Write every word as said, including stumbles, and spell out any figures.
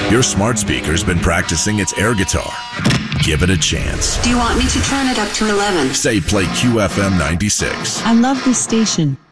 Your smart speaker's been practicing its air guitar. Give it a chance. Do you want me to turn it up to eleven? Say play Q F M ninety-six. I love this station.